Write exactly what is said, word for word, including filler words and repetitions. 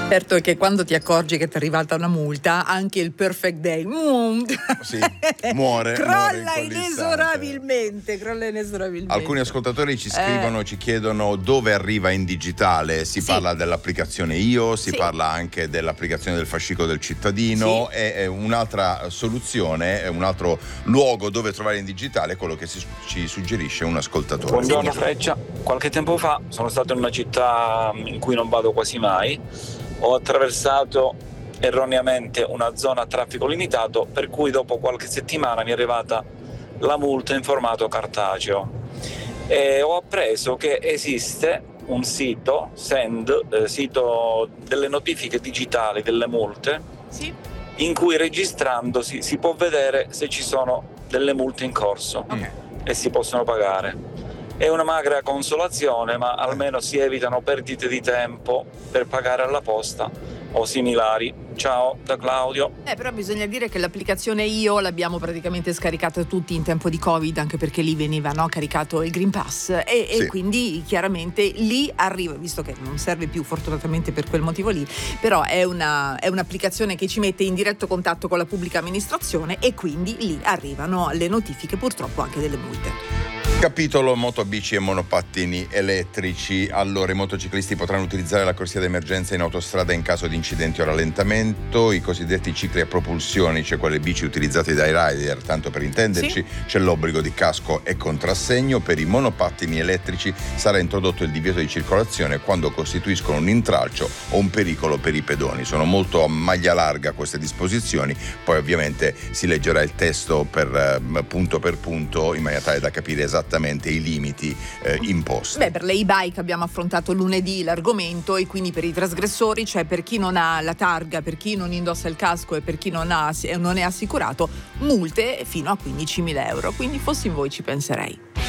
Certo che quando ti accorgi che ti è arrivata una multa, anche il perfect day mm, sì, muore, crolla muore in inesorabilmente, crolla inesorabilmente. Alcuni ascoltatori ci scrivono, eh. ci chiedono dove arriva in digitale. Si sì. parla dell'applicazione Io, si sì. parla anche dell'applicazione del fascicolo del cittadino, sì. e, e un'altra soluzione, un altro luogo dove trovare in digitale è quello che si, ci suggerisce un ascoltatore. Buongiorno Freccia, qualche tempo fa sono stato in una città in cui non vado quasi mai. Ho attraversato erroneamente una zona a traffico limitato, per cui dopo qualche settimana mi è arrivata la multa in formato cartaceo e ho appreso che esiste un sito, Send, eh, sito delle notifiche digitali delle multe, sì. in cui registrandosi si può vedere se ci sono delle multe in corso okay. e si possono pagare. È una magra consolazione, ma almeno si evitano perdite di tempo per pagare alla posta o similari. Ciao, da Claudio. Eh, però bisogna dire che l'applicazione Io l'abbiamo praticamente scaricata tutti in tempo di Covid, anche perché lì veniva, no, caricato il Green Pass e, sì. e quindi chiaramente lì arriva, visto che non serve più fortunatamente per quel motivo lì, però è, una, è un'applicazione che ci mette in diretto contatto con la pubblica amministrazione e quindi lì arrivano le notifiche purtroppo anche delle multe. Capitolo motobici e monopattini elettrici. Allora, i motociclisti potranno utilizzare la corsia d'emergenza in autostrada in caso di incidenti o rallentamento. I cosiddetti cicli a propulsione, cioè quelle bici utilizzate dai rider, tanto per intenderci, sì. C'è l'obbligo di casco e contrassegno. Per i monopattini elettrici sarà introdotto il divieto di circolazione quando costituiscono un intralcio o un pericolo per i pedoni. Sono molto a maglia larga queste disposizioni, poi ovviamente si leggerà il testo per eh, punto per punto in maniera tale da capire esattamente i limiti eh, imposti. Beh, per le e-bike abbiamo affrontato lunedì l'argomento e quindi per i trasgressori, cioè per chi non ha la targa, per chi non indossa il casco e per chi non, ha, non è assicurato, multe fino a quindicimila euro. Quindi fossi in voi ci penserei.